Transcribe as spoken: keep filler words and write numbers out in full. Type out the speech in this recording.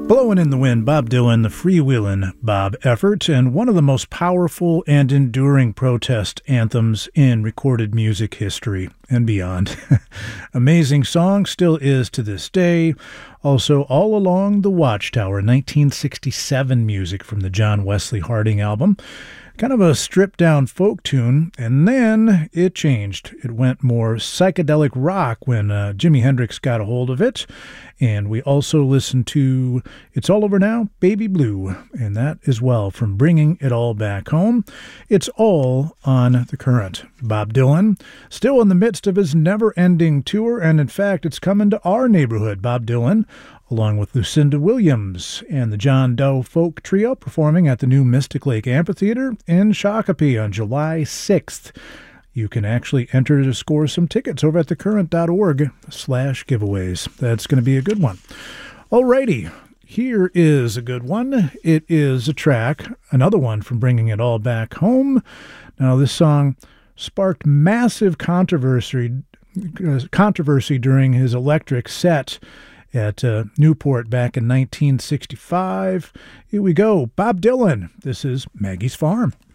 Blowin' in the Wind, Bob Dylan, the freewheelin' Bob effort, and one of the most powerful and enduring protest anthems in recorded music history and beyond. Amazing song, still is to this day. Also, All Along the Watchtower, nineteen sixty-seven music from the John Wesley Harding album. Kind of a stripped-down folk tune, and then it changed. It went more psychedelic rock when uh, Jimi Hendrix got a hold of it. And we also listened to It's All Over Now, Baby Blue, and that as well from Bringing It All Back Home. It's all on The Current. Bob Dylan, still in the midst of his never-ending tour, and in fact, it's coming to our neighborhood. Bob Dylan, along with Lucinda Williams and the John Doe Folk Trio, performing at the new Mystic Lake Amphitheater in Shakopee on July sixth. You can actually enter to score some tickets over at thecurrent.org slash giveaways. That's going to be a good one. Alrighty, here is a good one. It is a track, another one from Bringing It All Back Home. Now, this song sparked massive controversy, uh, controversy during his electric set at uh, Newport back in nineteen sixty-five. Here we go. Bob Dylan. This is Maggie's Farm.